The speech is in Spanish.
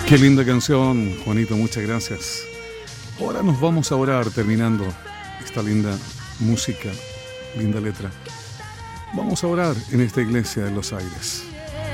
Qué linda canción, Juanito, muchas gracias. Ahora nos vamos a orar terminando esta linda música, linda letra. Vamos a orar en esta iglesia de los aires.